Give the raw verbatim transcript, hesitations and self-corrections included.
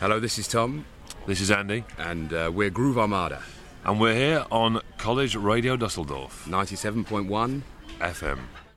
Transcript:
Hello, this is Tom. This is Andy. And uh, we're Groove Armada. And we're here on College Radio Dusseldorf. ninety-seven point one F M.